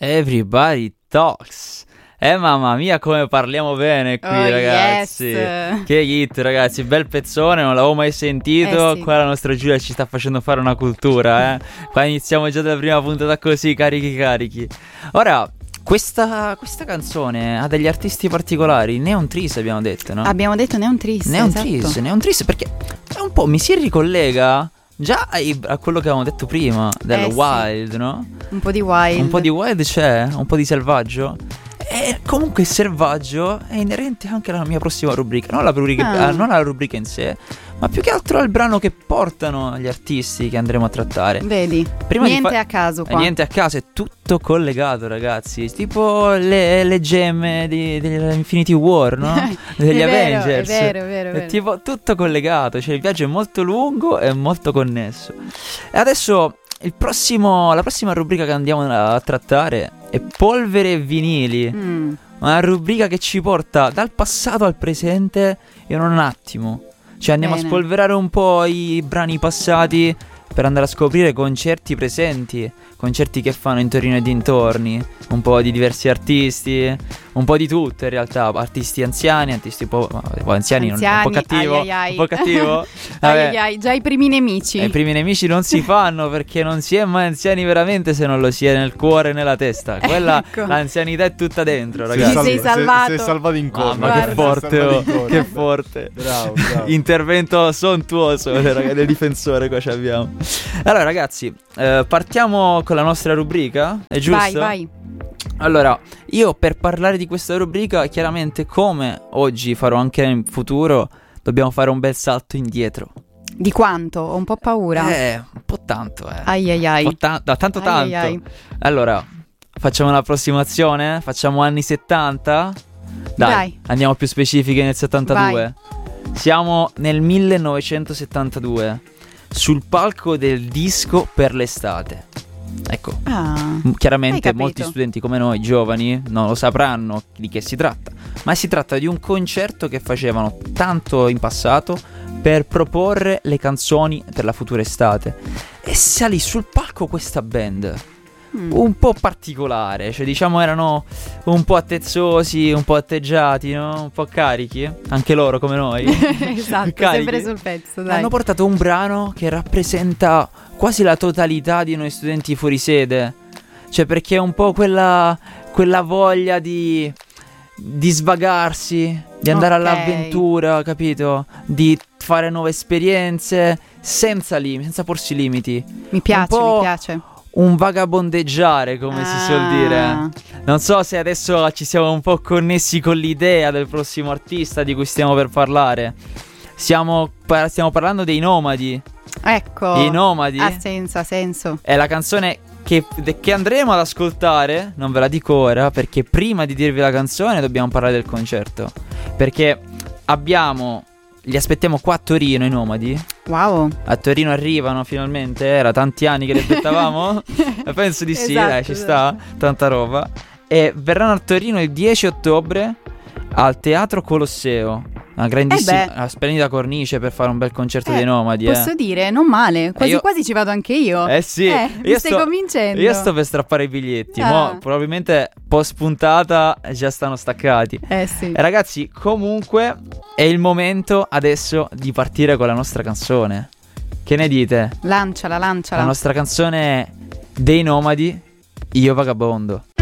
Everybody talks. Mamma mia come parliamo bene qui, ragazzi. Yes. Che hit, ragazzi, bel pezzone, non l'avevo mai sentito. Sì. Qua la nostra Giulia ci sta facendo fare una cultura, Qua iniziamo già dalla prima puntata così, carichi. Ora, questa canzone ha degli artisti particolari. Neon Trees abbiamo detto, no? Abbiamo detto Neon Trees. Neon esatto. Trees, perché è un po' mi si ricollega già a quello che avevamo detto prima del Sì. Wild, no? Un po' di Wild. Un po' di Wild c'è, un po' di selvaggio. E comunque il selvaggio è inerente anche alla mia prossima rubrica. Non alla rubrica in sé, ma più che altro al brano che portano gli artisti che andremo a trattare. Vedi, Prima niente a caso qua. Niente a caso, è tutto collegato, ragazzi. Tipo le gemme dell'Infinity War, no? Degli Avengers. È vero. È tipo tutto collegato. Cioè il viaggio è molto lungo e molto connesso. E adesso la prossima rubrica che andiamo a trattare è Polvere e vinili. Una rubrica che ci porta dal passato al presente in un attimo. Cioè andiamo Bene. a spolverare un po' i brani passati per andare a scoprire concerti presenti, concerti che fanno in Torino e dintorni, un po' di diversi artisti, un po' di tutto in realtà, artisti anziani, artisti un po' anziani, un po' cattivo, un po' cattivo. Vabbè. Già i primi nemici. I primi nemici non si fanno perché non si è mai anziani veramente se non lo si è nel cuore e nella testa. Quella, Ecco. l'anzianità è tutta dentro, ragazzi. Sei salvato. Sei salvato in corso. Mamma che forte, oh, che forte. Bravo. Intervento sontuoso del difensore qua ci abbiamo. Allora ragazzi, partiamo con la nostra rubrica, è giusto? Vai. Allora, io per parlare di questa rubrica, chiaramente come oggi farò anche in futuro, dobbiamo fare un bel salto indietro. Di quanto? Ho un po' paura. Un po' tanto, Ai. Un po' tanto. Ai. Allora, facciamo un'approssimazione? Facciamo anni 70? Dai. Andiamo più specifiche nel 72. Vai. Siamo nel 1972, sul palco del disco per l'estate. Ecco, hai chiaramente capito. molti studenti come noi, giovani, non lo sapranno di che si tratta, ma si tratta di un concerto che facevano tanto in passato per proporre le canzoni per la futura estate. E salì sul palco questa band un po' particolare, cioè diciamo erano un po' attezzosi, un po' atteggiati, no? Un po' carichi, anche loro come noi. Esatto, Carichi. sempre sul pezzo, dai. Hanno portato un brano che rappresenta quasi la totalità di noi studenti fuori sede. Cioè perché è un po' quella voglia di svagarsi, di andare Ok. all'avventura, capito? Di fare nuove esperienze senza porsi limiti. Mi piace, Un po' mi piace. Un vagabondeggiare, come si suol dire. Non so se adesso ci siamo un po' connessi con l'idea del prossimo artista di cui stiamo per parlare. Stiamo parlando dei Nomadi. Ecco. I Nomadi. Ha senso. È la canzone che andremo ad ascoltare. Non ve la dico ora, perché prima di dirvi la canzone dobbiamo parlare del concerto. Perché li aspettiamo qua a Torino, i Nomadi. Wow. A Torino arrivano finalmente. Era tanti anni che li aspettavamo. Penso di sì, Esatto, dai, ci sta. Tanta roba. E verranno a Torino il 10 ottobre al Teatro Colosseo. Una grandissima, una splendida cornice per fare un bel concerto dei Nomadi. Posso dire, non male. Quasi ci vado anche io. Sì. Mi stai convincendo. Io sto per strappare i biglietti. Ah. Mo probabilmente post puntata già stanno staccati. Sì. Ragazzi, comunque è il momento adesso di partire con la nostra canzone. Che ne dite? Lanciala. La nostra canzone dei Nomadi, Io Vagabondo.